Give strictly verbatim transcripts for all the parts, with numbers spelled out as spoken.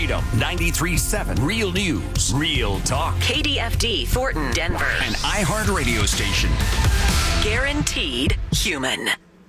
Freedom ninety-three point seven Real News, Real Talk. K D F D Thornton, Denver. An iHeart radio station. Guaranteed human.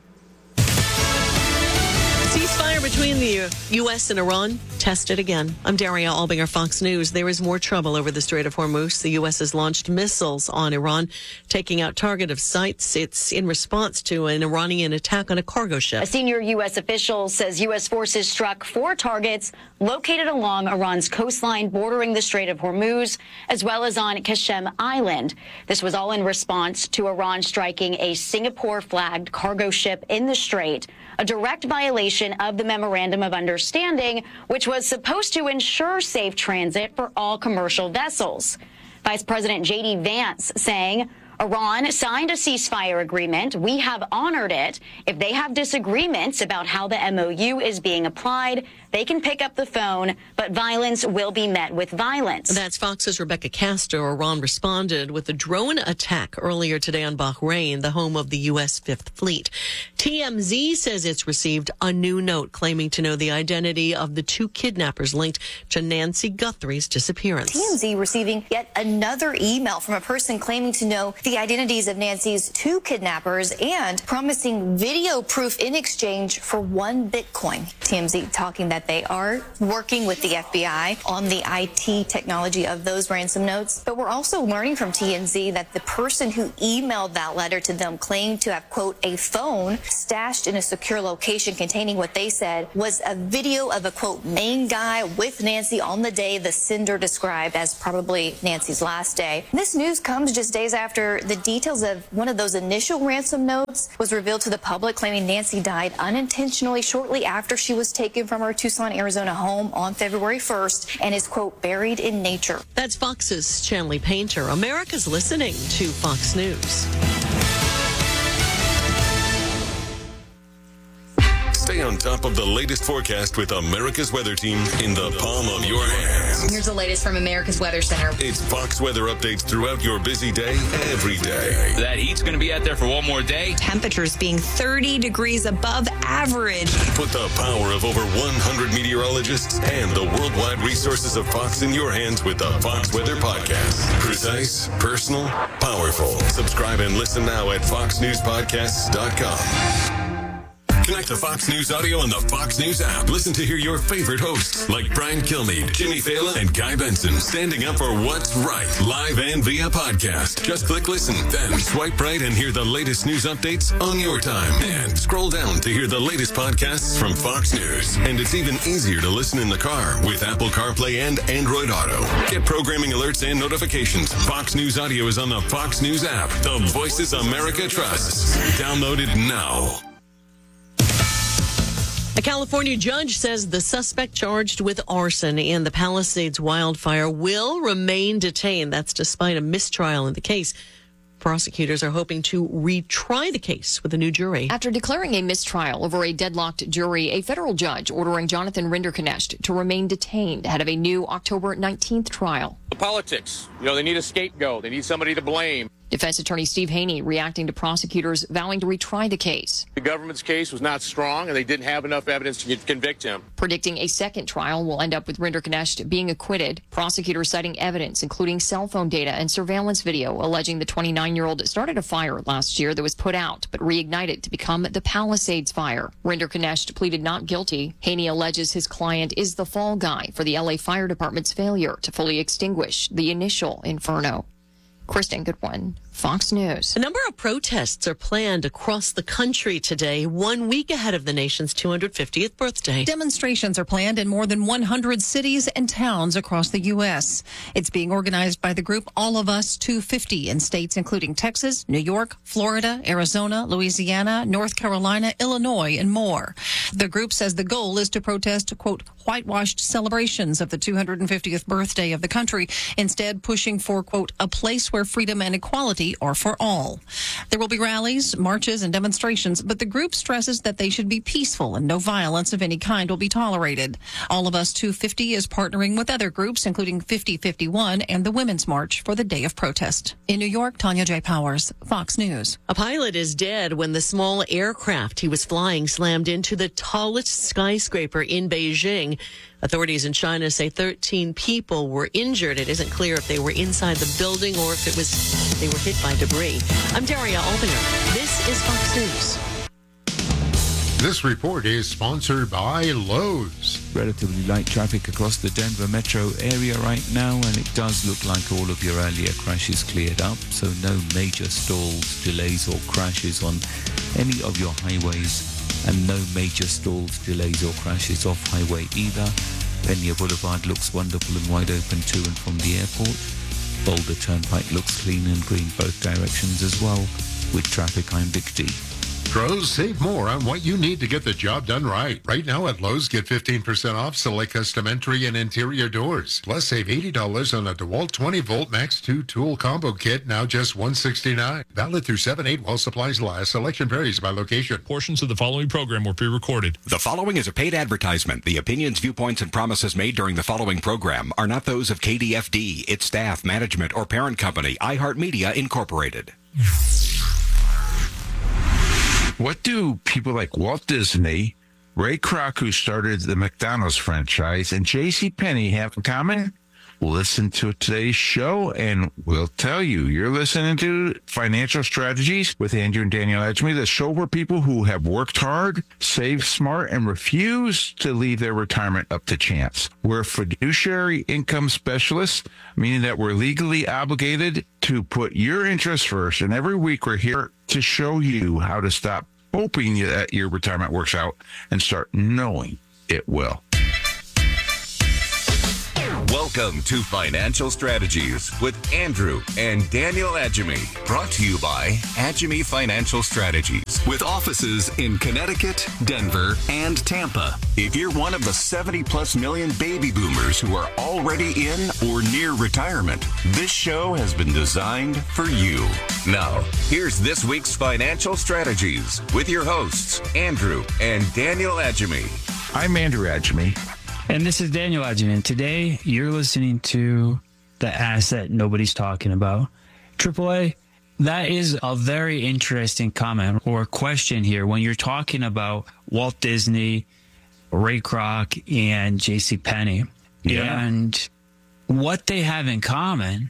Ceasefire between the U S and Iran tested again. I'm Daria Albinger, Fox News. There is more trouble over the Strait of Hormuz. The U S has launched missiles on Iran, taking out targeted sites. It's in response to an Iranian attack on a cargo ship. A senior U S official says U S forces struck four targets located along Iran's coastline bordering the Strait of Hormuz, as well as on Qasem Island. This was all in response to Iran striking a Singapore-flagged cargo ship in the strait, a direct violation of the Memorandum of Understanding, which was supposed to ensure safe transit for all commercial vessels. Vice President J D Vance saying, Iran signed a ceasefire agreement. We have honored it. If they have disagreements about how the M O U is being applied, they can pick up the phone, but violence will be met with violence. That's Fox's Rebecca Castro. Iran responded with a drone attack earlier today on Bahrain, the home of the U S Fifth Fleet. T M Z says it's received a new note claiming to know the identity of the two kidnappers linked to Nancy Guthrie's disappearance. T M Z receiving yet another email from a person claiming to know the identities of Nancy's two kidnappers and promising video proof in exchange for one Bitcoin. T M Z talking that they are working with the F B I on the I T technology of those ransom notes. But we're also learning from T M Z that the person who emailed that letter to them claimed to have, quote, a phone stashed in a secure location containing what they said was a video of a, quote, main guy with Nancy on the day the sender described as probably Nancy's last day. This news comes just days after the details of one of those initial ransom notes was revealed to the public, claiming Nancy died unintentionally shortly after she was taken from her Tucson, Arizona home on February first and is, quote, buried in nature. That's Fox's Chanley Painter. America's listening to Fox News. Stay on top of the latest forecast with America's Weather Team in the palm of your hands. Here's the latest from America's Weather Center. It's Fox weather updates throughout your busy day, every day. That heat's going to be out there for one more day. Temperatures being thirty degrees above average. Put the power of over one hundred meteorologists and the worldwide resources of Fox in your hands with the Fox Weather Podcast. Precise, personal, powerful. Subscribe and listen now at fox news podcasts dot com. Connect to Fox News Audio on the Fox News app. Listen to hear your favorite hosts like Brian Kilmeade, Jimmy Fallon, and Guy Benson standing up for what's right, live and via podcast. Just click listen, then swipe right and hear the latest news updates on your time. And scroll down to hear the latest podcasts from Fox News. And it's even easier to listen in the car with Apple CarPlay and Android Auto. Get programming alerts and notifications. Fox News Audio is on the Fox News app. The voices America trusts. Download it now. A California judge says the suspect charged with arson in the Palisades wildfire will remain detained. That's despite a mistrial in the case. Prosecutors are hoping to retry the case with a new jury. After declaring a mistrial over a deadlocked jury, a federal judge ordering Jonathan Rinderknecht to remain detained ahead of a new October nineteenth trial. The politics, you know, they need a scapegoat. They need somebody to blame. Defense attorney Steve Haney reacting to prosecutors vowing to retry the case. The government's case was not strong, and they didn't have enough evidence to convict him. Predicting a second trial will end up with Rinderknecht being acquitted. Prosecutors citing evidence, including cell phone data and surveillance video, alleging the twenty-nine-year-old started a fire last year that was put out, but reignited to become the Palisades fire. Rinderknecht pleaded not guilty. Haney alleges his client is the fall guy for the L A Fire Department's failure to fully extinguish the initial inferno. Kristen Goodwin, Fox News. A number of protests are planned across the country today, one week ahead of the nation's two hundred fiftieth birthday. Demonstrations are planned in more than one hundred cities and towns across the U S. It's being organized by the group All of Us two fifty in states including Texas, New York, Florida, Arizona, Louisiana, North Carolina, Illinois, and more. The group says the goal is to protest, quote, whitewashed celebrations of the two hundred fiftieth birthday of the country, instead pushing for, quote, a place where freedom and equality We are for all. There will be rallies, marches, and demonstrations, but the group stresses that they should be peaceful and no violence of any kind will be tolerated. All of Us two fifty is partnering with other groups, including fifty fifty-one and the Women's March for the Day of Protest. In New York, Tanya J. Powers, Fox News. A pilot is dead when the small aircraft he was flying slammed into the tallest skyscraper in Beijing. Authorities in China say thirteen people were injured. It isn't clear if they were inside the building or if it was they were hit by debris. I'm Daria Albinger. This is Fox News. This report is sponsored by Lowe's. Relatively light traffic across the Denver metro area right now, and it does look like all of your earlier crashes cleared up, so no major stalls, delays or crashes on any of your highways, and no major stalls, delays or crashes off highway either. Pena Boulevard looks wonderful and wide open to and from the airport. Boulder Turnpike looks clean and green both directions as well. With traffic, I'm Vic D. Pros, save more on what you need to get the job done right. Right now at Lowe's, get fifteen percent off select custom entry and interior doors. Plus, save eighty dollars on a DeWalt twenty volt Max two tool combo kit, now just one hundred sixty-nine dollars. Valid through seven eight while supplies last. Selection varies by location. Portions of the following program were pre-recorded. The following is a paid advertisement. The opinions, viewpoints, and promises made during the following program are not those of K D F D, its staff, management, or parent company, iHeartMedia Incorporated. What do people like Walt Disney, Ray Kroc, who started the McDonald's franchise, and J C Penney have in common? Listen to today's show, and we'll tell you. You're listening to Financial Strategies with Andrew and Daniel Edgemy, the show where people who have worked hard, saved smart, and refuse to leave their retirement up to chance. We're fiduciary income specialists, meaning that we're legally obligated to put your interests first, and every week we're here to show you how to stop hoping that your retirement works out and start knowing it will. Welcome to Financial Strategies with Andrew and Daniel Adjemi. Brought to you by Adjemi Financial Strategies, with offices in Connecticut, Denver, and Tampa. If you're one of the seventy plus million baby boomers who are already in or near retirement, this show has been designed for you. Now, here's this week's Financial Strategies with your hosts, Andrew and Daniel Adjemi. I'm Andrew Adjemi. And this is Daniel Adjemi. Today, you're listening to the asset nobody's talking about. triple A, that is a very interesting comment or question here when you're talking about Walt Disney, Ray Kroc, and J C Penney. Yeah. And what they have in common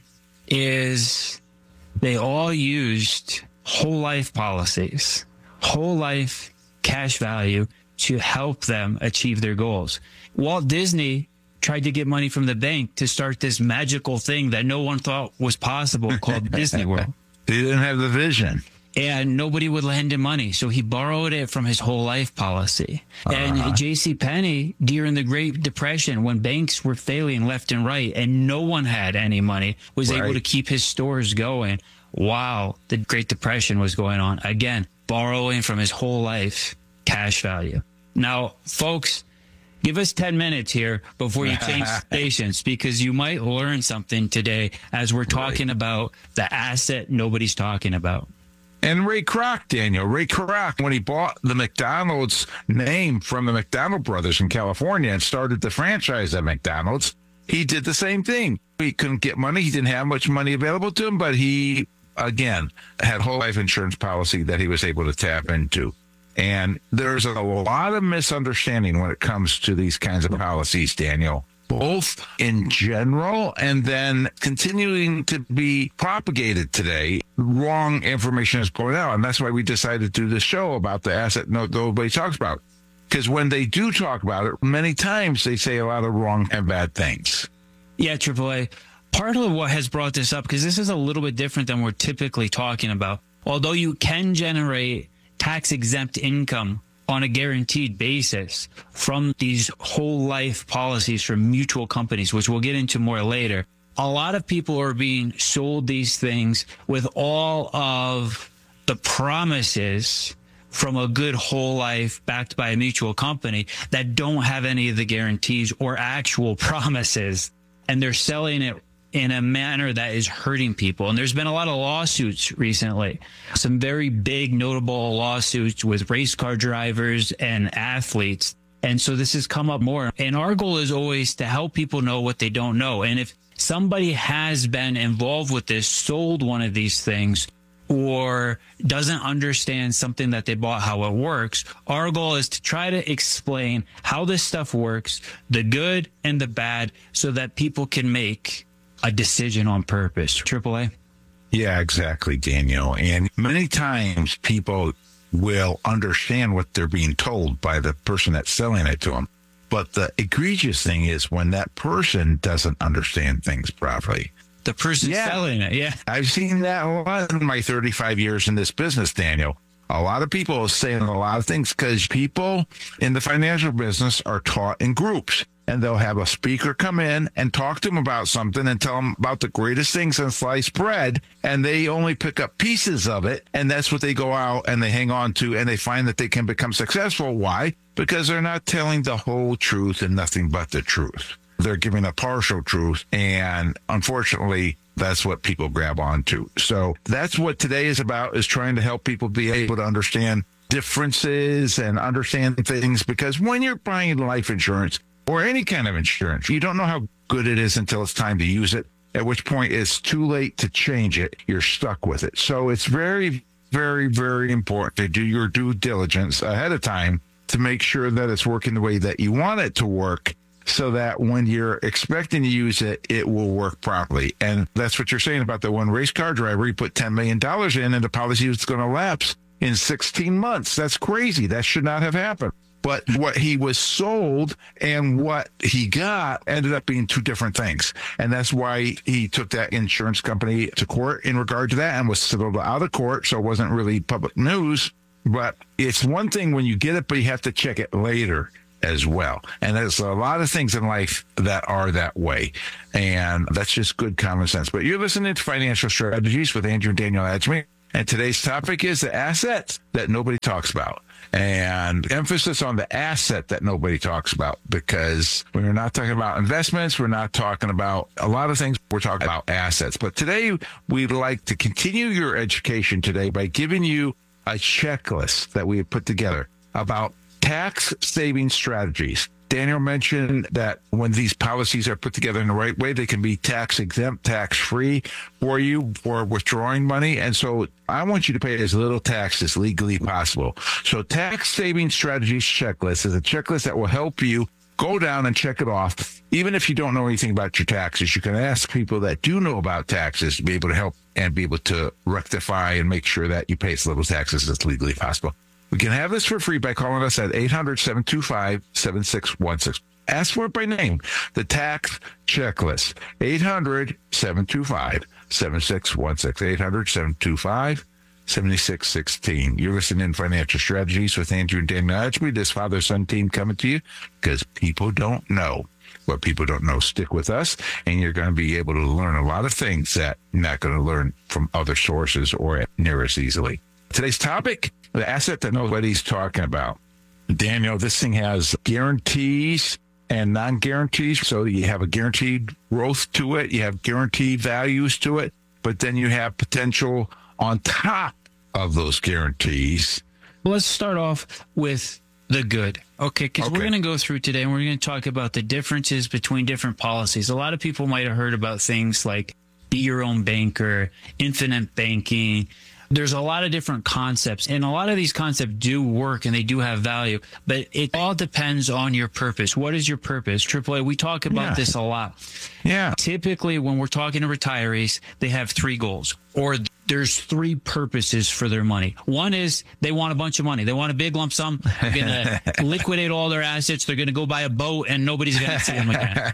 is they all used whole life policies, whole life cash value to help them achieve their goals. Walt Disney tried to get money from the bank to start this magical thing that no one thought was possible called Disney World. He didn't have the vision. And nobody would lend him money, so he borrowed it from his whole life policy. Uh-huh. And J C Penney, during the Great Depression, when banks were failing left and right and no one had any money, was right. able to keep his stores going while the Great Depression was going on. Again, borrowing from his whole life cash value. Now, folks, give us ten minutes here before you change stations, because you might learn something today as we're talking right. about the asset nobody's talking about. And Ray Kroc, Daniel, Ray Kroc, when he bought the McDonald's name from the McDonald brothers in California and started the franchise at McDonald's, he did the same thing. He couldn't get money. He didn't have much money available to him, but he, again, had whole life insurance policy that he was able to tap into. And there's a lot of misunderstanding when it comes to these kinds of policies, Daniel, both in general and then continuing to be propagated today. Wrong information is going out. And that's why we decided to do this show about the asset no, nobody talks about. Because when they do talk about it, many times they say a lot of wrong and bad things. Yeah, triple A. Part of what has brought this up, because this is a little bit different than we're typically talking about. Although you can generate tax-exempt income on a guaranteed basis from these whole life policies from mutual companies, which we'll get into more later. A lot of people are being sold these things with all of the promises from a good whole life backed by a mutual company that don't have any of the guarantees or actual promises. And they're selling it in a manner that is hurting people. And there's been a lot of lawsuits recently, some very big notable lawsuits with race car drivers and athletes. And so this has come up more. And our goal is always to help people know what they don't know. And if somebody has been involved with this, sold one of these things, or doesn't understand something that they bought, how it works, our goal is to try to explain how this stuff works, the good and the bad, so that people can make a decision on purpose. Triple A? Yeah, exactly, Daniel. And many times people will understand what they're being told by the person that's selling it to them. But the egregious thing is when that person doesn't understand things properly. The person yeah. selling it, yeah. I've seen that a lot in my thirty-five years in this business, Daniel. A lot of people are saying a lot of things because people in the financial business are taught in groups. And they'll have a speaker come in and talk to them about something and tell them about the greatest things in sliced bread. And they only pick up pieces of it. And that's what they go out and they hang on to. And they find that they can become successful. Why? Because they're not telling the whole truth and nothing but the truth. They're giving a partial truth. And unfortunately, that's what people grab onto. So that's what today is about, is trying to help people be able to understand differences and understand things. Because when you're buying life insurance or any kind of insurance, you don't know how good it is until it's time to use it, at which point it's too late to change it. You're stuck with it. So it's very, very, very important to do your due diligence ahead of time to make sure that it's working the way that you want it to work, so that when you're expecting to use it, it will work properly. And that's what you're saying about the one race car driver. He put ten million dollars in and the policy was going to lapse in sixteen months. That's crazy. That should not have happened. But what he was sold and what he got ended up being two different things. And that's why he took that insurance company to court in regard to that and was settled out of court. So it wasn't really public news. But it's one thing when you get it, but you have to check it later as well. And there's a lot of things in life that are that way. And that's just good common sense. But you're listening to Financial Strategies with Andrew and Daniel Adjemi. And today's topic is the assets that nobody talks about. And emphasis on the asset that nobody talks about, because we're not talking about investments. We're not talking about a lot of things. We're talking about assets. But today we'd like to continue your education today by giving you a checklist that we have put together about tax saving strategies. Daniel mentioned that when these policies are put together in the right way, they can be tax exempt, tax free for you for withdrawing money. And so I want you to pay as little tax as legally possible. So tax saving strategies checklist is a checklist that will help you go down and check it off. Even if you don't know anything about your taxes, you can ask people that do know about taxes to be able to help and be able to rectify and make sure that you pay as little taxes as legally possible. We can have this for free by calling us at eight hundred, seven two five, seven six one six. Ask for it by name, the tax checklist, eight hundred, seven two five, seven six one six, eight hundred, seven two five, seven six one six. You're listening to Financial Strategies with Andrew and Daniel Adjemi, this father-son team coming to you because people don't know what people don't know. Stick with us, and you're going to be able to learn a lot of things that you're not going to learn from other sources or near as easily. Today's topic, the asset that nobody's talking about. Daniel, this thing has guarantees and non-guarantees. So you have a guaranteed growth to it. You have guaranteed values to it. But then you have potential on top of those guarantees. Let's start off with the good. Okay, because okay. we're going to go through today and we're going to talk about the differences between different policies. A lot of people might have heard about things like be your own banker, infinite banking. There's a lot of different concepts, and a lot of these concepts do work and they do have value, but it all depends on your purpose. What is your purpose? Triple A, we talk about yeah. this a lot. Yeah. Typically, when we're talking to retirees, they have three goals, or there's three purposes for their money. One is they want a bunch of money. They want a big lump sum. They're going to liquidate all their assets. They're going to go buy a boat and nobody's going to see them again.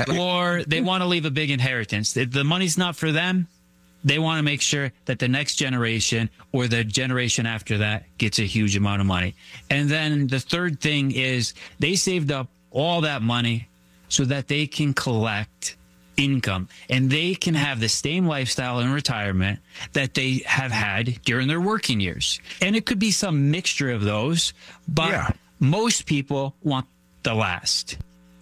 Or they want to leave a big inheritance. If the money's not for them, they want to make sure that the next generation or the generation after that gets a huge amount of money. And then the third thing is they saved up all that money so that they can collect income and they can have the same lifestyle in retirement that they have had during their working years. And it could be some mixture of those, but yeah. most people want the last.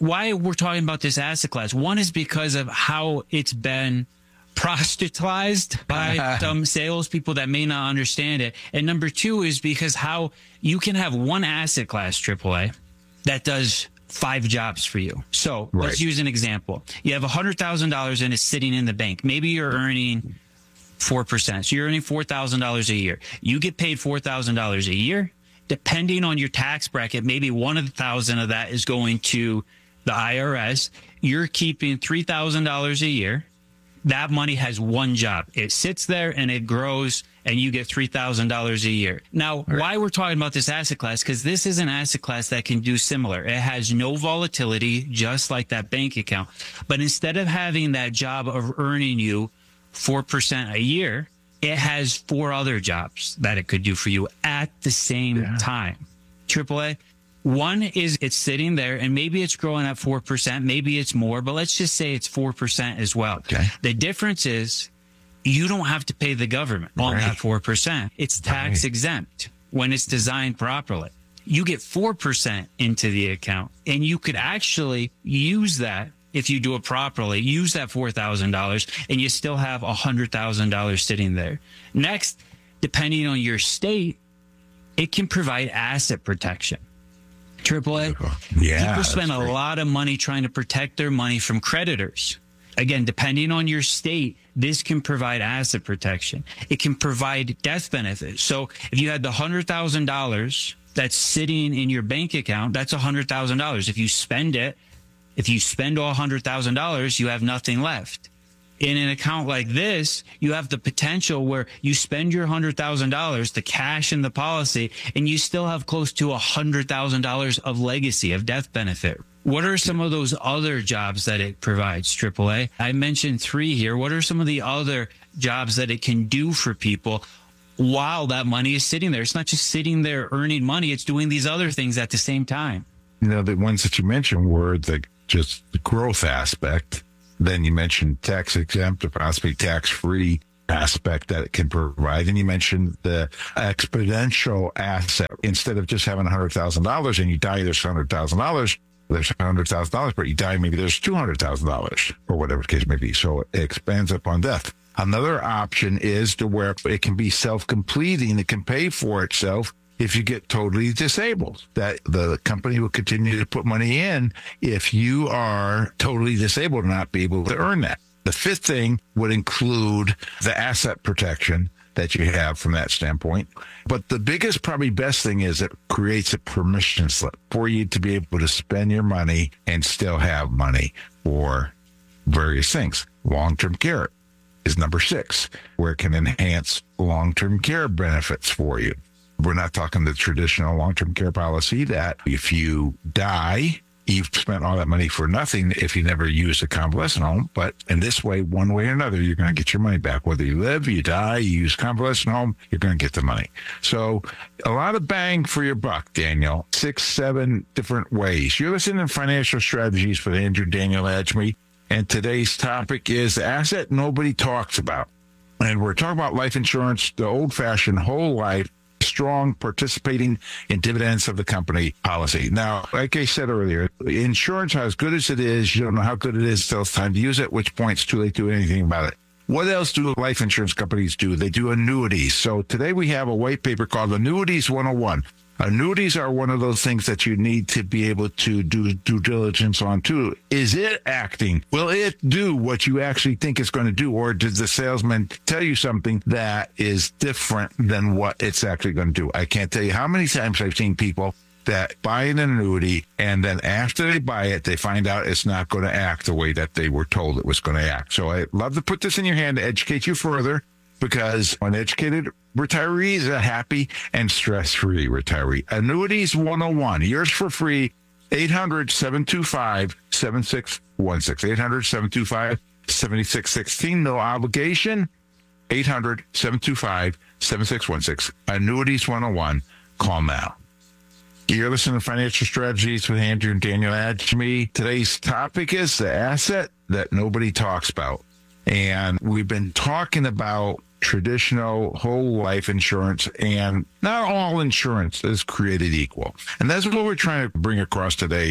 why we're talking about this asset class. One is because of how it's been prostitutized by some salespeople that may not understand it. And number two is because how you can have one asset class, triple A, that does five jobs for you. So right. let's use an example. You have one hundred thousand dollars and it's sitting in the bank. Maybe you're earning four percent. So you're earning four thousand dollars a year. You get paid four thousand dollars a year. Depending on your tax bracket, maybe one of the thousand of that is going to the I R S. You're keeping three thousand dollars a year. That money has one job. It sits there and it grows and you get three thousand dollars a year. Now, right. why we're talking about this asset class? Because this is an asset class that can do similar. It has no volatility, just like that bank account. But instead of having that job of earning you four percent a year, it has four other jobs that it could do for you at the same yeah. time. triple A. One is it's sitting there and maybe it's growing at four percent, maybe it's more, but let's just say it's four percent as well. Okay. The difference is you don't have to pay the government on right. that four percent. It's tax right. exempt when it's designed properly. You get four percent into the account and you could actually use that if you do it properly, use that four thousand dollars and you still have one hundred thousand dollars sitting there. Next, depending on your state, it can provide asset protection. triple A, yeah, people spend a lot of money trying to protect their money from creditors. Again, depending on your state, this can provide asset protection. It can provide death benefits. So if you had the one hundred thousand dollars that's sitting in your bank account, that's one hundred thousand dollars. If you spend it, if you spend all one hundred thousand dollars, you have nothing left. In an account like this, you have the potential where you spend your one hundred thousand dollars, the cash in the policy, and you still have close to one hundred thousand dollars of legacy, of death benefit. What are some of those other jobs that it provides, triple A? I mentioned three here. What are some of the other jobs that it can do for people while that money is sitting there? It's not just sitting there earning money. It's doing these other things at the same time. You know, the ones that you mentioned were the just the growth aspect. Then you mentioned tax exempt or possibly tax free aspect that it can provide. And you mentioned the exponential asset. Instead of just having one hundred thousand dollars and you die, there's one hundred thousand dollars. There's one hundred thousand dollars, but you die, maybe there's two hundred thousand dollars or whatever the case may be. So it expands upon death. Another option is to where it can be self-completing. It can pay for itself if you get totally disabled, that the company will continue to put money in if you are totally disabled and not be able to earn that. The fifth thing would include the asset protection that you have from that standpoint. But the biggest, probably best thing is it creates a permission slip for you to be able to spend your money and still have money for various things. Long-term care is number six, where it can enhance long-term care benefits for you. We're not talking the traditional long-term care policy that if you die, you've spent all that money for nothing if you never use a convalescent home. But in this way, one way or another, you're going to get your money back. Whether you live, you die, you use convalescent home, you're going to get the money. So a lot of bang for your buck, Daniel. Six, seven different ways. You're listening to Financial Strategies with Andrew Daniel Adjemi, and today's topic is the asset nobody talks about. And we're talking about life insurance, the old-fashioned whole life, strong participating in dividends of the company policy. Now, like I said earlier, insurance, as good as it is, you don't know how good it is until it's time to use it, at which point it's too late to do anything about it. What else do life insurance companies do? They do annuities. So today we have a white paper called Annuities one oh one. Annuities are one of those things that you need to be able to do due diligence on too. Is it acting? Will it do what you actually think it's going to do? Or did the salesman tell you something that is different than what it's actually going to do? I can't tell you how many times I've seen people that buy an annuity and then after they buy it, they find out it's not going to act the way that they were told it was going to act. So I'd love to put this in your hand to educate you further, because an educated retiree is a happy and stress-free retiree. Annuities one oh one, yours for free, eight hundred, seven two five, seven six one six, eight hundred, seven two five, seven six one six, no obligation, eight hundred, seven two five, seven six one six, Annuities one oh one, call now. You're listening to Financial Strategies with Andrew and Daniel Adjemi. Today's topic is the asset that nobody talks about. And we've been talking about traditional whole life insurance, and not all insurance is created equal. And that's what we're trying to bring across today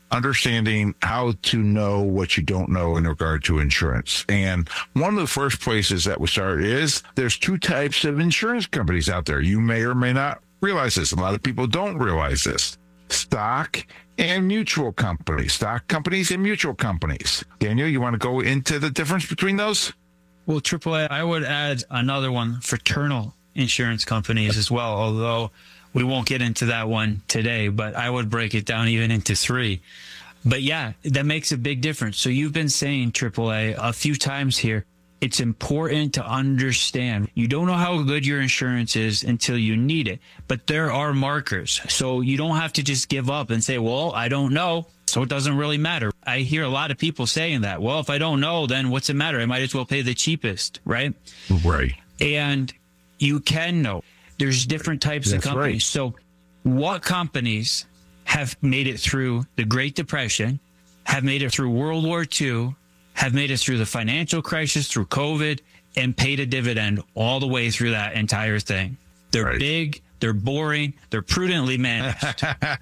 understanding how to know what you don't know in regard to insurance. And one of the first places that we start is there's two types of insurance companies out there. You may or may not realize this. A lot of people don't realize this. Stock and mutual companies. Stock companies and mutual companies. Daniel, you want to go into the difference between those? Well, triple A, I would add another one, fraternal insurance companies as well, although we won't get into that one today, but I would break it down even into three. But yeah, that makes a big difference. So you've been saying, triple A, a few times here, it's important to understand. You don't know how good your insurance is until you need it, but there are markers. So you don't have to just give up and say, well, I don't know, so it doesn't really matter. I hear a lot of people saying that. Well, if I don't know, then what's it matter? I might as well pay the cheapest, right? Right. And you can know. There's different types That's of companies. right. So what companies have made it through the Great Depression, have made it through World War Two, have made it through the financial crisis, through COVID, and paid a dividend all the way through that entire thing? They're Right. big, they're boring, they're prudently managed.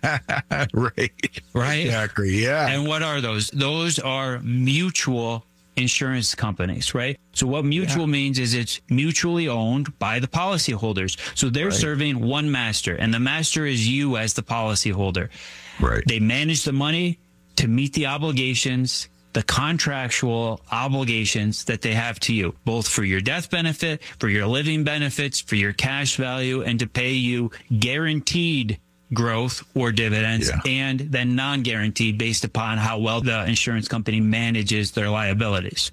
Right. Right? Exactly. Yeah. And what are those? Those are mutual insurance companies, right? So what mutual Yeah. means is it's mutually owned by the policyholders. So they're Right. serving one master, and the master is you as the policyholder. Right. They manage the money to meet the obligations, the contractual obligations that they have to you, both for your death benefit, for your living benefits, for your cash value, and to pay you guaranteed growth or dividends, Yeah. and then non-guaranteed based upon how well the insurance company manages their liabilities.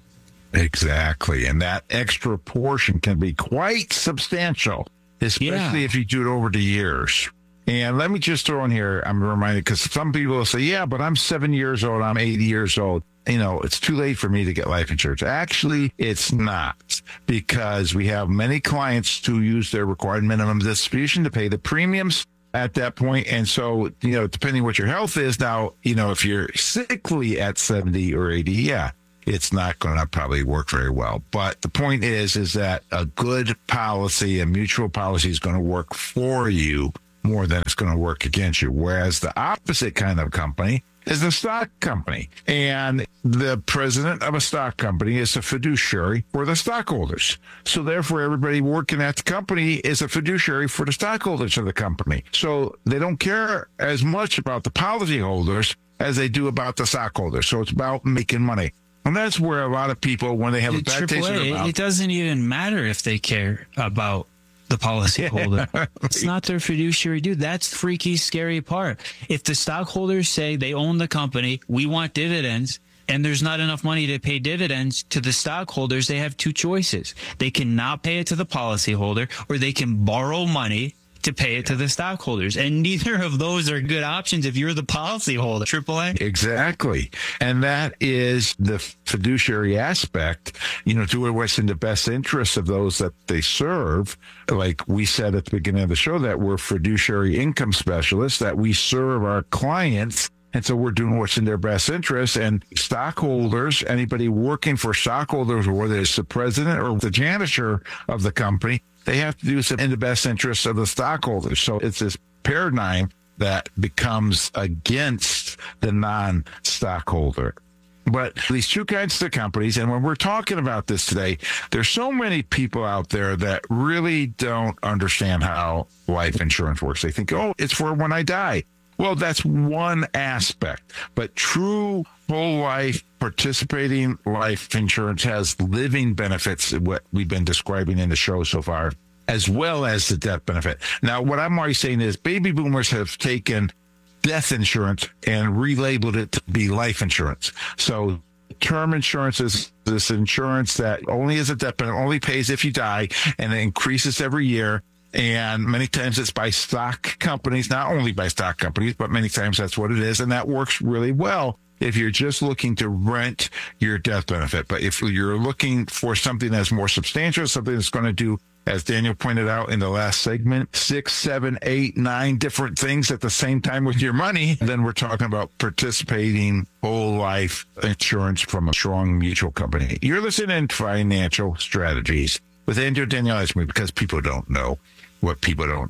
Exactly. And that extra portion can be quite substantial, especially Yeah. if you do it over the years. And let me just throw in here, I'm reminded, because some people will say, yeah, but I'm seven years old, I'm eighty years old. You know, it's too late for me to get life insurance. Actually, it's not, because we have many clients who use their required minimum distribution to pay the premiums at that point. And so, you know, depending what your health is now, you know, if you're sickly at seventy or eighty, yeah, it's not going to probably work very well. But the point is, is that a good policy, a mutual policy, is going to work for you more than it's going to work against you. Whereas the opposite kind of company is a stock company. And the president of a stock company is a fiduciary for the stockholders. So therefore, everybody working at the company is a fiduciary for the stockholders of the company. So they don't care as much about the policyholders as they do about the stockholders. So it's about making money. And that's where a lot of people, when they have a bad taste in their triple A, mouth, it doesn't even matter if they care about the policyholder. It's not their fiduciary duty. That's the freaky, scary part. If the stockholders say they own the company, we want dividends, and there's not enough money to pay dividends to the stockholders, they have two choices. They can not pay it to the policyholder, or they can borrow money to pay it to the stockholders. And neither of those are good options if you're the policyholder. triple A? Exactly. And that is the fiduciary aspect, you know, do what's in the best interest of those that they serve. Like we said at the beginning of the show, that we're fiduciary income specialists, that we serve our clients. And so we're doing what's in their best interest. And stockholders, anybody working for stockholders, whether it's the president or the janitor of the company, they have to do it in the best interest of the stockholders. So it's this paradigm that becomes against the non-stockholder. But these two kinds of companies, and when we're talking about this today, there's so many people out there that really don't understand how life insurance works. They think, oh, it's for when I die. Well, that's one aspect, but true whole life participating life insurance has living benefits, what we've been describing in the show so far, as well as the death benefit. Now, what I'm always saying is baby boomers have taken death insurance and relabeled it to be life insurance. So term insurance is this insurance that only is a death benefit, only pays if you die, and it increases every year. And many times it's by stock companies, not only by stock companies, but many times that's what it is. And that works really well if you're just looking to rent your death benefit. But if you're looking for something that's more substantial, something that's going to do, as Daniel pointed out in the last segment, six, seven, eight, nine different things at the same time with your money, then we're talking about participating whole life insurance from a strong mutual company. You're listening to Financial Strategies with Andrew Daniel Edgeman, because people don't know what people don't know.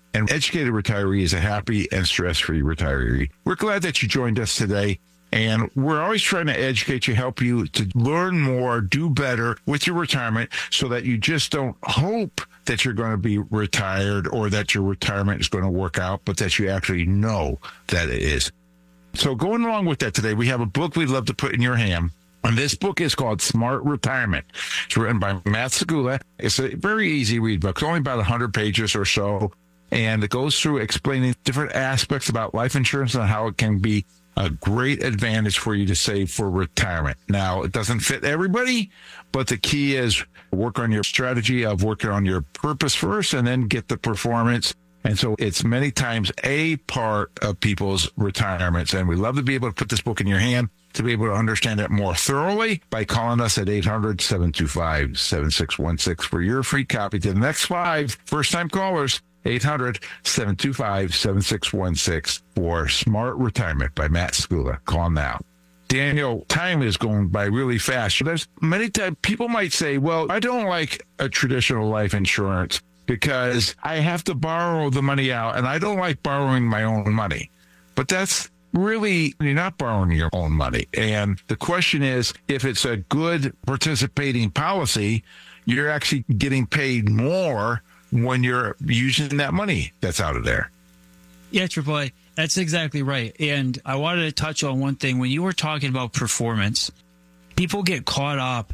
An educated retiree is a happy and stress-free retiree. We're glad that you joined us today. And we're always trying to educate you, help you to learn more, do better with your retirement so that you just don't hope that you're going to be retired or that your retirement is going to work out, but that you actually know that it is. So going along with that today, we have a book we'd love to put in your hand. And this book is called Smart Retirement. It's written by Matt Segula. It's a very easy read book. It's only about one hundred pages or so. And it goes through explaining different aspects about life insurance and how it can be a great advantage for you to save for retirement. Now, it doesn't fit everybody, but the key is work on your strategy of working on your purpose first and then get the performance. And so it's many times a part of people's retirements. And we love to be able to put this book in your hand to be able to understand it more thoroughly by calling us at eight hundred, seven two five, seven six one six for your free copy to the next five first-time callers. eight hundred, seven two five, seven six one six for Smart Retirement by Matt Segula. Call now. Daniel, time is going by really fast. There's many times people might say, well, I don't like a traditional life insurance because I have to borrow the money out and I don't like borrowing my own money. But that's really, you're not borrowing your own money. And the question is, if it's a good participating policy, you're actually getting paid more when you're using that money that's out of there. Yeah, Triple A, that's exactly right. And I wanted to touch on one thing. When you were talking about performance, people get caught up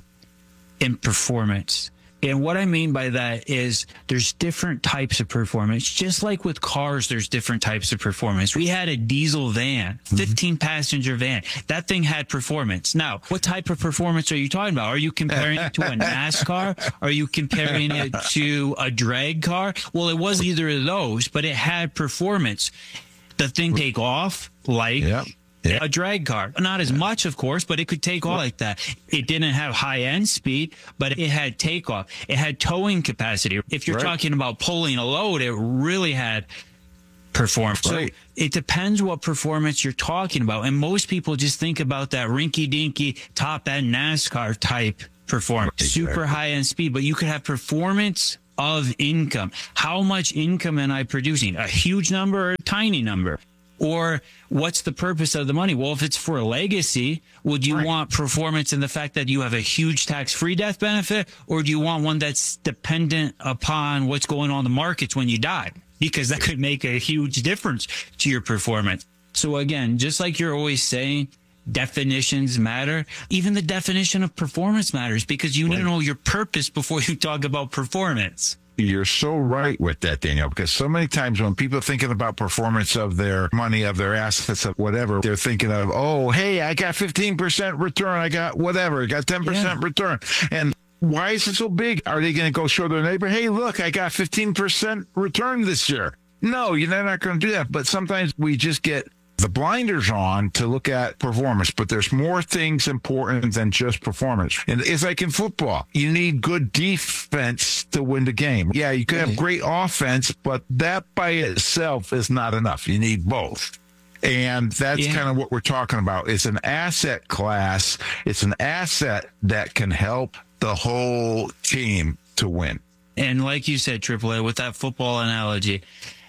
in performance. And what I mean by that is there's different types of performance. Just like with cars, there's different types of performance. We had a diesel van, fifteen passenger van. That thing had performance. Now, what type of performance are you talking about? Are you comparing it to a NASCAR? Are you comparing it to a drag car? Well, it was either of those, but it had performance. The thing take off like... Yep. Yeah. A drag car. Not as much, of course, but it could take off like that. It didn't have high-end speed, but it had takeoff. It had towing capacity. If you're right. talking about pulling a load, it really had performance. Right. So it depends what performance you're talking about. And most people just think about that rinky-dinky, top-end NASCAR type performance. Exactly. Super high-end speed, but you could have performance of income. How much income am I producing? A huge number or a tiny number? Or what's the purpose of the money? Well, if it's for a legacy, would you right. want performance in the fact that you have a huge tax-free death benefit, or do you want one that's dependent upon what's going on in the markets when you die? Because that could make a huge difference to your performance. So again, just like you're always saying, definitions matter. Even the definition of performance matters because you right. need to know your purpose before you talk about performance. You're so right with that, Daniel, because so many times when people are thinking about performance of their money, of their assets, of whatever, they're thinking of, oh, hey, I got fifteen percent return. I got whatever. I got ten percent yeah. return. And why is it so big? Are they going to go show their neighbor, hey, look, I got fifteen percent return this year? No, you're not going to do that. But sometimes we just get the blinders on to look at performance, but there's more things important than just performance. And it's like in football, you need good defense to win the game. Yeah, you can have great offense, but that by itself is not enough. You need both. And that's yeah. kind of what we're talking about. It's an asset class. It's an asset that can help the whole team to win. And like you said, Triple A, with that football analogy,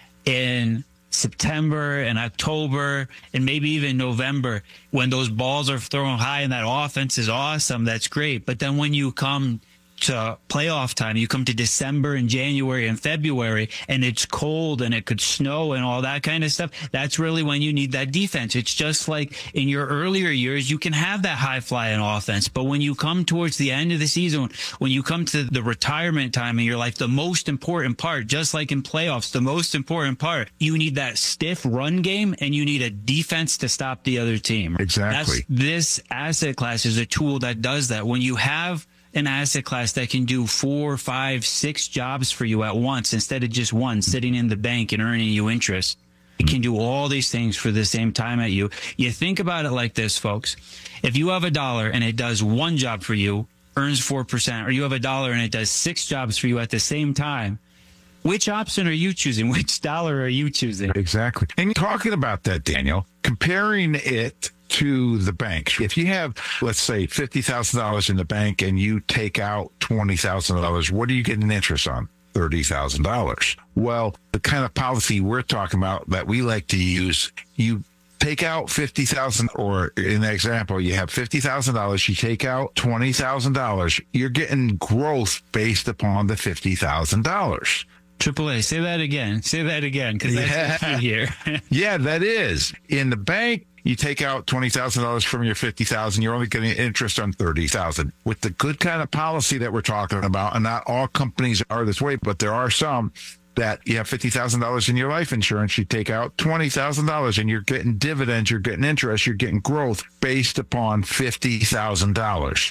in September and October and maybe even November, when those balls are thrown high and that offense is awesome, that's great. But then when you come to playoff time, you come to December and January and February, and it's cold and it could snow and all that kind of stuff, that's really when you need that defense. It's just like in your earlier years, you can have that high-flying offense, but when you come towards the end of the season, when you come to the retirement time in your life, the most important part, just like in playoffs, the most important part, you need that stiff run game and you need a defense to stop the other team. Exactly. That's, this asset class is a tool that does that. When you have an asset class that can do four, five, six jobs for you at once instead of just one sitting in the bank and earning you interest. It can do all these things for the same time at you. You think about it like this, folks. If you have a dollar and it does one job for you, earns four percent, or you have a dollar and it does six jobs for you at the same time, which option are you choosing? Which dollar are you choosing? Exactly. And talking about that, Daniel, comparing it to the bank. If you have, let's say, fifty thousand dollars in the bank and you take out twenty thousand dollars, what are you getting interest on? thirty thousand dollars. Well, the kind of policy we're talking about that we like to use, you take out fifty thousand dollars, or in the example, you have fifty thousand dollars, you take out twenty thousand dollars, you're getting growth based upon the fifty thousand dollars. Triple A, say that again. Say that again, because that's Yeah. the key here. Yeah, that is. In the bank, you take out twenty thousand dollars from your fifty thousand dollars, you're only getting interest on thirty thousand dollars. With the good kind of policy that we're talking about, and not all companies are this way, but there are some that you have fifty thousand dollars in your life insurance, you take out twenty thousand dollars and you're getting dividends, you're getting interest, you're getting growth based upon fifty thousand dollars.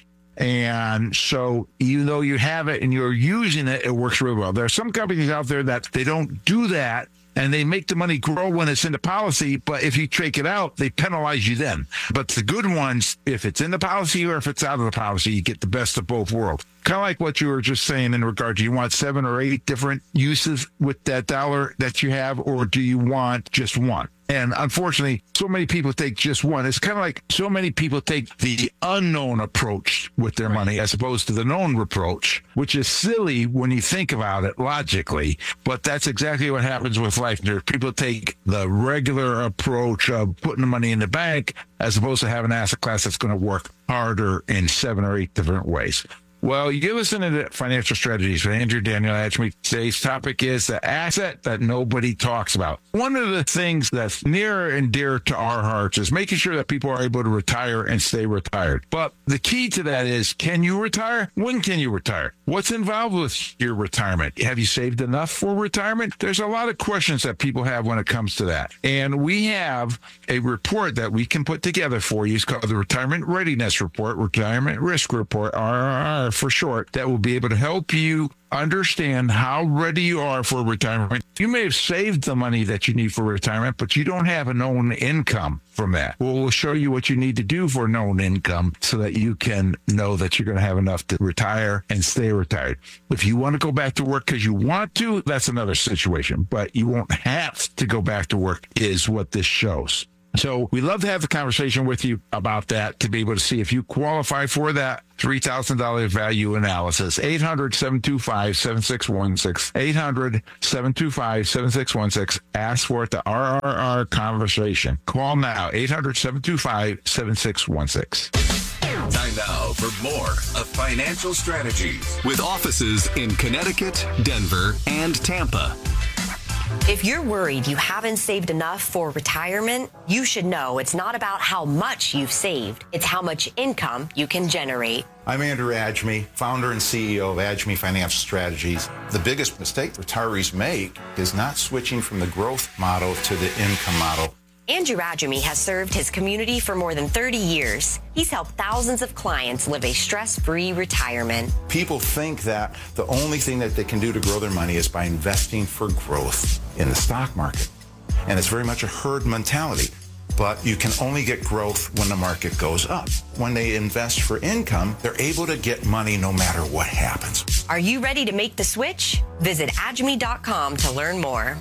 And so even though you have it and you're using it, it works really well. There are some companies out there that they don't do that, and they make the money grow when it's in the policy, but if you take it out, they penalize you then. But the good ones, if it's in the policy or if it's out of the policy, you get the best of both worlds. Kind of like what you were just saying in regard to, you want seven or eight different uses with that dollar that you have, or do you want just one? And unfortunately, so many people take just one. It's kind of like so many people take the unknown approach with their money as opposed to the known approach, which is silly when you think about it logically. But that's exactly what happens with life. People take the regular approach of putting the money in the bank as opposed to having an asset class that's going to work harder in seven or eight different ways. Well, you listen to Financial Strategies with Andrew Daniel Adjemi. Today's topic is the asset that nobody talks about. One of the things that's near and dear to our hearts is making sure that people are able to retire and stay retired. But the key to that is, can you retire? When can you retire? What's involved with your retirement? Have you saved enough for retirement? There's a lot of questions that people have when it comes to that. And we have a report that we can put together for you. It's called the Retirement Readiness Report, Retirement Risk Report, R R R for short, that will be able to help you understand how ready you are for retirement. You may have saved the money that you need for retirement, but you don't have a known income from that. Well, we'll show you what you need to do for known income so that you can know that you're going to have enough to retire and stay retired. If you want to go back to work because you want to, that's another situation, but you won't have to go back to work is what this shows. So we love to have the conversation with you about that, to be able to see if you qualify for that three thousand dollars value analysis. eight hundred, seven two five, seven six one six. eight hundred, seven two five, seven six one six. Ask for it, the R R R conversation. Call now, eight hundred, seven two five, seven six one six. Time now for more of Financial Strategies with offices in Connecticut, Denver, and Tampa. If you're worried you haven't saved enough for retirement, you should know it's not about how much you've saved. It's how much income you can generate. I'm Andrew Adjemi, founder and C E O of Adjemi Financial Strategies. The biggest mistake retirees make is not switching from the growth model to the income model. Andrew Adjemi has served his community for more than thirty years. He's helped thousands of clients live a stress-free retirement. People think that the only thing that they can do to grow their money is by investing for growth in the stock market. And it's very much a herd mentality. But you can only get growth when the market goes up. When they invest for income, they're able to get money no matter what happens. Are you ready to make the switch? Visit adjemi dot com to learn more.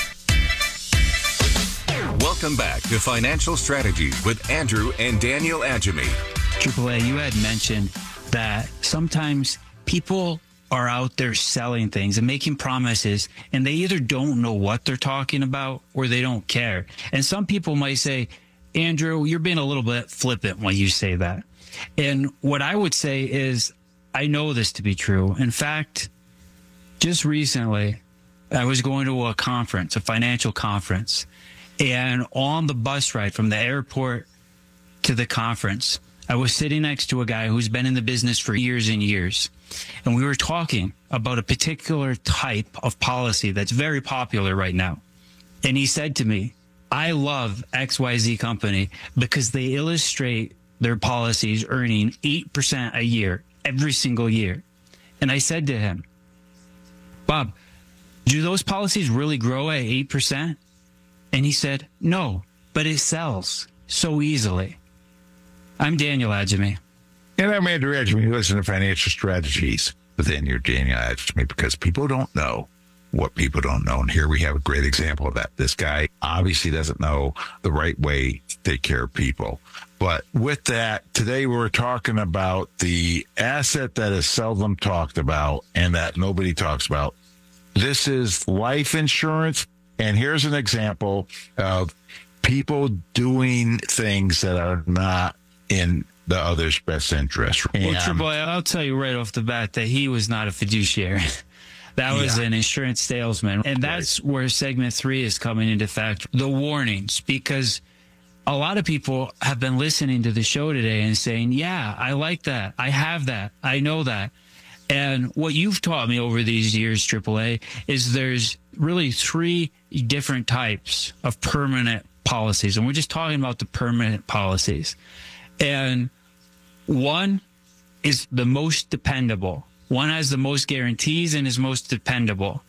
Welcome back to Financial Strategies with Andrew and Daniel Adjemi. Triple A, you had mentioned that sometimes people are out there selling things and making promises, and they either don't know what they're talking about or they don't care. And some people might say, Andrew, you're being a little bit flippant when you say that. And what I would say is, I know this to be true. In fact, just recently, I was going to a conference, a financial conference, and on the bus ride from the airport to the conference, I was sitting next to a guy who's been in the business for years and years. And we were talking about a particular type of policy that's very popular right now. And he said to me, I love X Y Z company because they illustrate their policies earning eight percent a year, every single year. And I said to him, Bob, do those policies really grow at eight percent? And he said, no, but it sells so easily. I'm Daniel Adjemi. And I'm Andrew Adjemi. You listen to Financial Strategies with Andrew Daniel Adjemi, because people don't know what people don't know. And here we have a great example of that. This guy obviously doesn't know the right way to take care of people. But with that, today we're talking about the asset that is seldom talked about and that nobody talks about, This is life insurance. And here's an example of people doing things that are not in the other's best interest. Well, And- Triple A, I'll tell you right off the bat that he was not a fiduciary. That was Yeah. an insurance salesman. And that's where segment three is coming into fact. The warnings, because a lot of people have been listening to the show today and saying, yeah, I like that. I have that. I know that. And what you've taught me over these years, Triple A, is there's really three different types of permanent policies. And we're just talking about the permanent policies. And one is the most dependable. One has the most guarantees and is most dependable.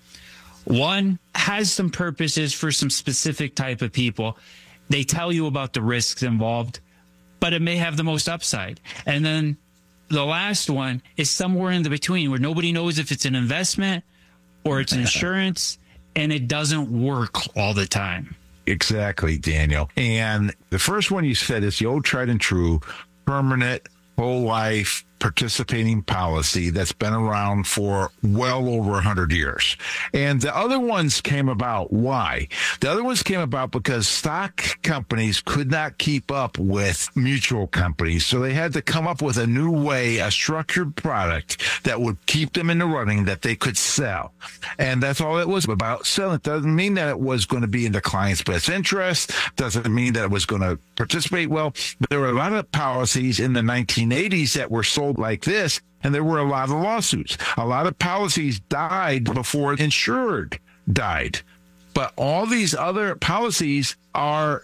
One has some purposes for some specific type of people. They tell you about the risks involved, but it may have the most upside. And then the last one is somewhere in the between where nobody knows if it's an investment or it's insurance, and it doesn't work all the time. Exactly, Daniel. And the first one you said is the old tried and true permanent whole life participating policy that's been around for well over one hundred years. And the other ones came about. Why? The other ones came about because stock companies could not keep up with mutual companies. So they had to come up with a new way, a structured product that would keep them in the running that they could sell. And that's all it was about selling. It doesn't mean that it was going to be in the client's best interest. Doesn't mean that it was going to participate well. But there were a lot of policies in the nineteen eighties that were sold like this, and there were a lot of lawsuits. A lot of policies died before insured died. But all these other policies are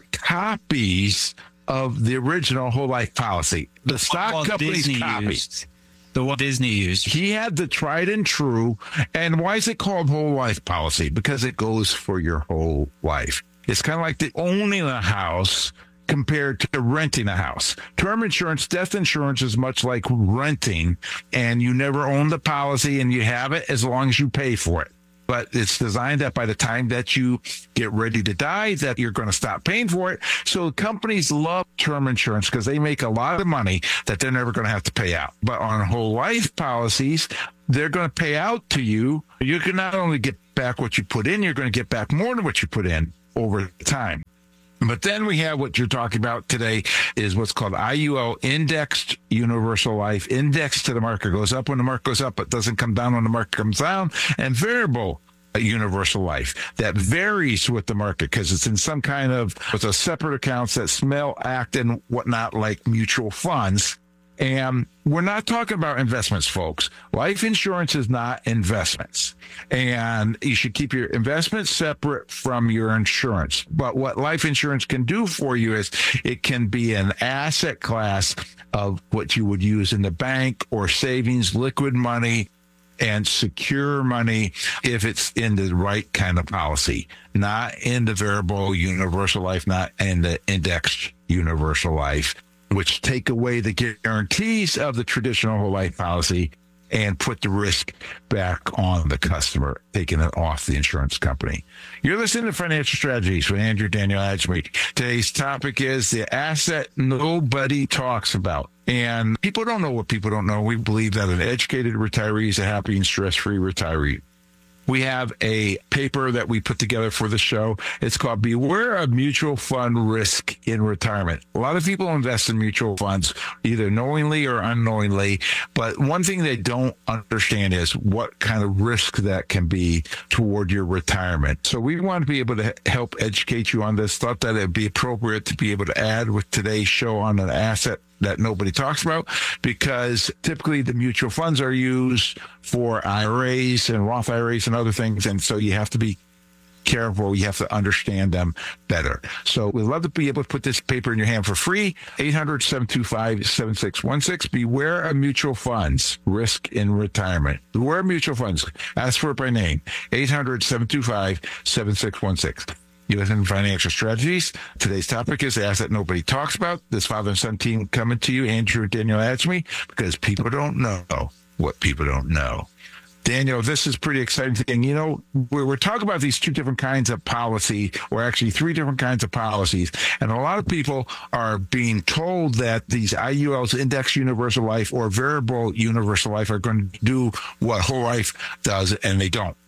copies of the original whole life policy. The stock Walt company's Disney copy. used. The Walt Disney used. He had the tried and true. And why is it called whole life policy? Because it goes for your whole life. It's kind of like the owning a house compared to renting a house. Term insurance, death insurance is much like renting, and you never own the policy and you have it as long as you pay for it. But it's designed that by the time that you get ready to die, that you're going to stop paying for it. So companies love term insurance because they make a lot of money that they're never going to have to pay out. But on whole life policies, they're going to pay out to you. You can not only get back what you put in, you're going to get back more than what you put in over time. But then we have what you're talking about today is what's called I U L, indexed universal life. Indexed to the market, goes up when the market goes up, but doesn't come down when the market comes down. And variable universal life that varies with the market because it's in some kind of, with a separate accounts that smell, act, and whatnot like mutual funds. And we're not talking about investments, folks. Life insurance is not investments. And you should keep your investments separate from your insurance. But what life insurance can do for you is it can be an asset class of what you would use in the bank or savings, liquid money, and secure money if it's in the right kind of policy, not in the variable universal life, not in the indexed universal life, which take away the guarantees of the traditional whole life policy and put the risk back on the customer, taking it off the insurance company. You're listening to Financial Strategies with Andrew Daniel Adjemi. Today's topic is the asset nobody talks about. And people don't know what people don't know. We believe that an educated retiree is a happy and stress-free retiree. We have a paper that we put together for the show. It's called Beware of Mutual Fund Risk in Retirement. A lot of people invest in mutual funds, either knowingly or unknowingly. But one thing they don't understand is what kind of risk that can be toward your retirement. So we want to be able to help educate you on this. Thought that it would be appropriate to be able to add with today's show on an asset that nobody talks about, because typically the mutual funds are used for I R As and Roth I R As and other things. And so you have to be careful. You have to understand them better. So we'd love to be able to put this paper in your hand for free. eight hundred, seven two five, seven six one six. Beware of mutual funds. Risk in retirement. Beware of mutual funds. Ask for it by name. eight hundred, seven two five, seven six one six. You listen to Financial Strategies. Today's topic is the asset nobody talks about. This father and son team coming to you, Andrew Daniel Adjemi, because people don't know what people don't know. Daniel, this is pretty exciting thing. You know, we're, we're talking about these two different kinds of policy, or actually three different kinds of policies. And a lot of people are being told that these I U Ls, Index Universal Life or Variable Universal Life, are going to do what whole life does, and they don't.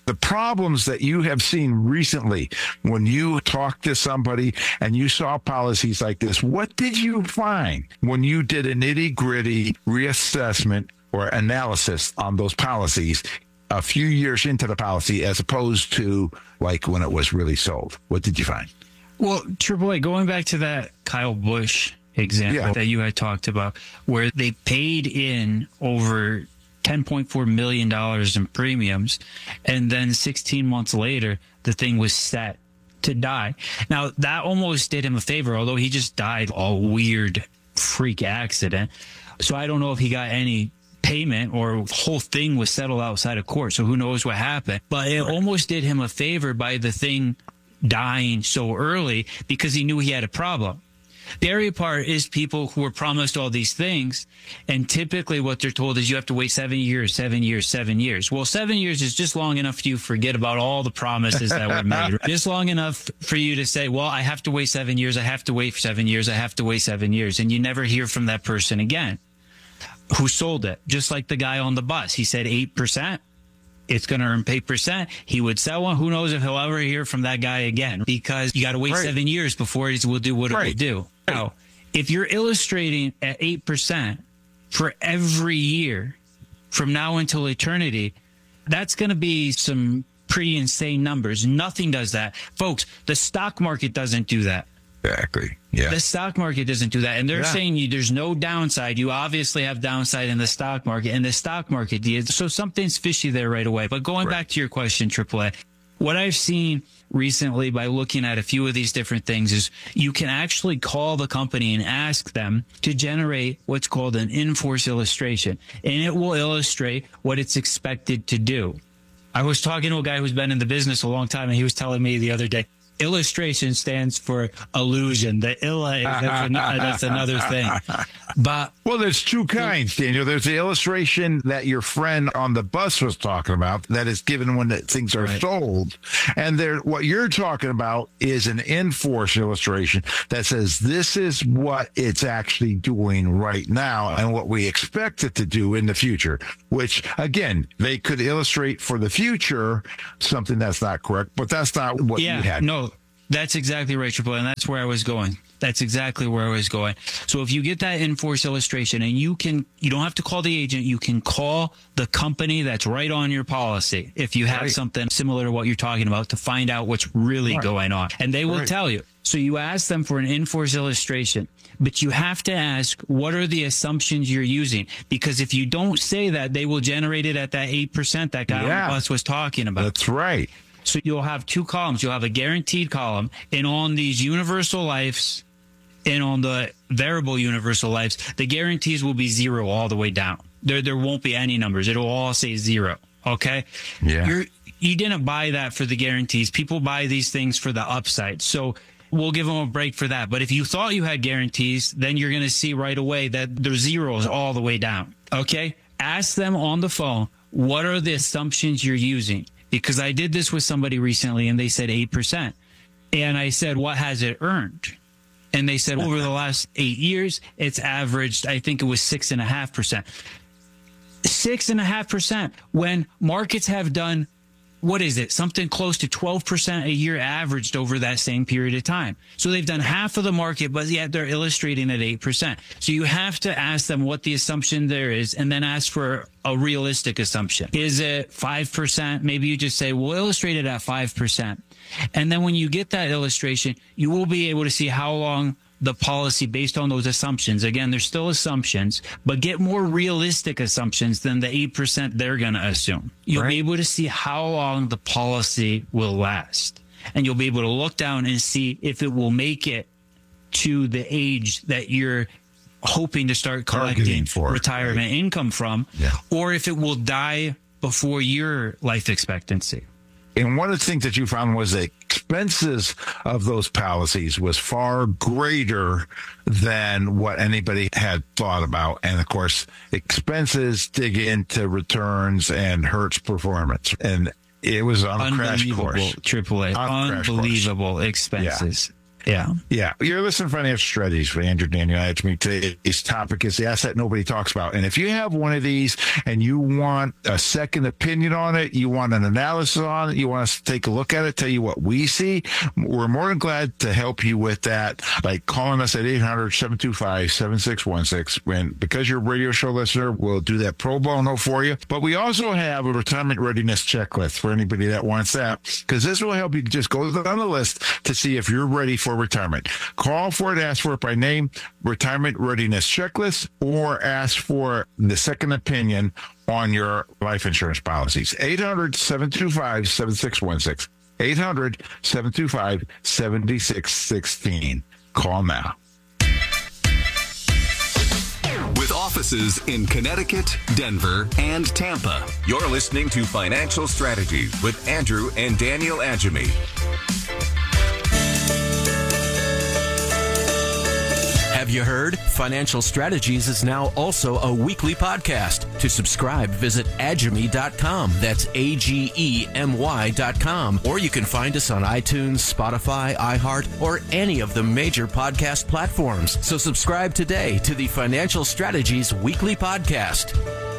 The problems that you have seen recently when you talked to somebody and you saw policies like this, what did you find when you did a nitty-gritty reassessment or analysis on those policies a few years into the policy as opposed to like when it was really sold? What did you find? Well, Triple A, going back to that Kyle Busch example yeah. that you had talked about, where they paid in over ten point four million dollars in premiums, and then sixteen months later, the thing was set to die. Now, that almost did him a favor, although he just died a weird freak accident. So I don't know if he got any payment or the whole thing was settled outside of court. So who knows what happened. But it almost did him a favor by the thing dying so early because he knew he had a problem. The area part is people who were promised all these things, and typically what they're told is you have to wait seven years, seven years, seven years. Well, seven years is just long enough for you to forget about all the promises that were made. Just long enough for you to say, well, I have to wait seven years, I have to wait for seven years, I have to wait seven years, and you never hear from that person again who sold it. Just like the guy on the bus. He said eight percent. It's going to earn eight percent. He would sell one. Who knows if he'll ever hear from that guy again, because you got to wait right. seven years before it will do what right. it will do. Right. Now, if you're illustrating at eight percent for every year from now until eternity, that's going to be some pretty insane numbers. Nothing does that. Folks, the stock market doesn't do that. Exactly. Yeah. The stock market doesn't do that. And they're yeah. saying you there's no downside. You obviously have downside in the stock market. And the stock market did. So something's fishy there right away. But going right. back to your question, Triple A, what I've seen recently by looking at a few of these different things is you can actually call the company and ask them to generate what's called an in-force illustration. And it will illustrate what it's expected to do. I was talking to a guy who's been in the business a long time, and he was telling me the other day, illustration stands for illusion. The illa, that's, an, that's another thing. But well, there's two kinds, Daniel. There's the illustration that your friend on the bus was talking about that is given when the things are right. sold. And there, what you're talking about is an in-force illustration that says this is what it's actually doing right now and what we expect it to do in the future, which, again, they could illustrate for the future something that's not correct, but that's not what yeah, you had. No, that's exactly right, Triple, and that's where I was going. That's exactly where I was going. So if you get that in-force illustration, and you can, you don't have to call the agent, you can call the company that's right on your policy if you have right. something similar to what you're talking about to find out what's really right. going on. And they will right. tell you. So you ask them for an in-force illustration, but you have to ask, what are the assumptions you're using? Because if you don't say that, they will generate it at that eight percent that guy yeah. on the bus was talking about. That's right. So you'll have two columns. You'll have a guaranteed column, and on these universal lives and on the variable universal lives, the guarantees will be zero all the way down. There there won't be any numbers. It'll all say zero. Okay? Yeah. You're, you didn't buy that for the guarantees. People buy these things for the upside. So we'll give them a break for that. But if you thought you had guarantees, then you're going to see right away that there's zeros all the way down. Okay? Ask them on the phone, what are the assumptions you're using? Because I did this with somebody recently, and they said eight percent. And I said, what has it earned? And they said, over the last eight years, it's averaged, I think it was six point five percent. six point five percent when markets have done, what is it, something close to twelve percent a year averaged over that same period of time. So they've done half of the market, but yet they're illustrating at eight percent. So you have to ask them what the assumption there is, and then ask for a realistic assumption. Is it five percent? Maybe you just say, we'll illustrate it at five percent. And then when you get that illustration, you will be able to see how long the policy based on those assumptions. Again, they're still assumptions, but get more realistic assumptions than the eight percent they're going to assume. You'll right. be able to see how long the policy will last. And you'll be able to look down and see if it will make it to the age that you're hoping to start collecting for retirement right. income from, yeah. or if it will die before your life expectancy. And one of the things that you found was the expenses of those policies was far greater than what anybody had thought about. And of course, expenses dig into returns and hurts performance. And it was on a crash course. Triple A. Unbelievable expenses. Yeah. Yeah. Yeah. You're listening to Financial Strategies with Andrew Daniel Adjemi. Today's topic is the asset nobody talks about. And if you have one of these and you want a second opinion on it, you want an analysis on it, you want us to take a look at it, tell you what we see, we're more than glad to help you with that by calling us at eight hundred, seven two five, seven six one six. And because you're a radio show listener, we'll do that pro bono for you. But we also have a retirement readiness checklist for anybody that wants that, because this will help you just go down the list to see if you're ready for retirement. Call for it, ask for it by name, retirement readiness checklist, or ask for the second opinion on your life insurance policies. eight hundred, seven two five, seven six one six. eight hundred, seven two five, seven six one six. Call now. With offices in Connecticut, Denver, and Tampa, you're listening to Financial Strategies with Andrew and Daniel Adjemi. Have you heard? Financial Strategies is now also a weekly podcast. To subscribe, visit Adjemi dot com. That's A G E M Y dot com. Or you can find us on iTunes, Spotify, iHeart, or any of the major podcast platforms. So subscribe today to the Financial Strategies weekly podcast.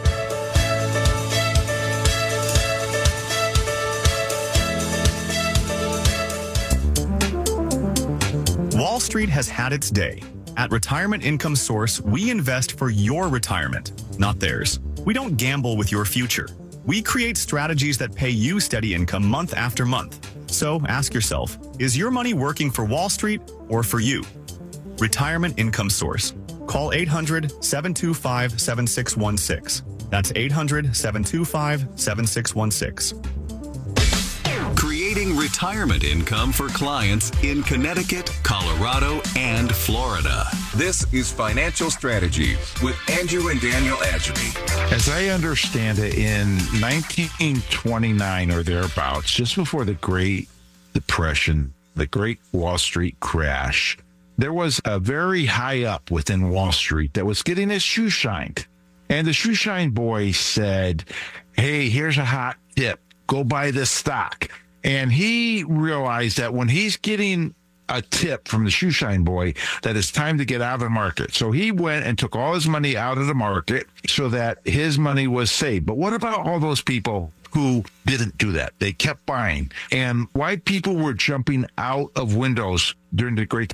Wall Street has had its day. At Retirement Income Source, we invest for your retirement, not theirs. We don't gamble with your future. We create strategies that pay you steady income month after month. So ask yourself, is your money working for Wall Street or for you? Retirement Income Source. Call eight hundred, seven two five, seven six one six. That's eight hundred, seven two five, seven six one six. Creating retirement income for clients in Connecticut, Colorado, and Florida. This is Financial Strategies with Andrew and Daniel Adjemi. As I understand it, in nineteen twenty-nine or thereabouts, just before the Great Depression, the Great Wall Street crash, there was a very high up within Wall Street that was getting his shoe shined. And the shoe shine boy said, hey, here's a hot tip. Go buy this stock. And he realized that when he's getting a tip from the shoe shine boy, that it's time to get out of the market. So he went and took all his money out of the market so that his money was saved. But what about all those people who didn't do that? They kept buying. And why people were jumping out of windows during the Great